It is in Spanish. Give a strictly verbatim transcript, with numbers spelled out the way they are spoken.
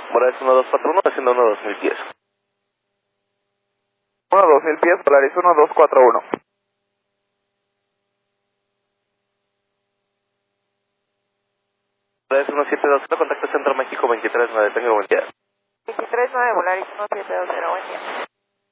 Volaris uno dos cuatro uno, haciendo uno dos mil pies. uno dos mil pies, Volaris uno dos cuatro uno. Volaris uno siete dos cero, contacto Centro México veintitrés nueve, tengo buen día. veintitrés nueve, Volaris uno siete dos cero, buen día.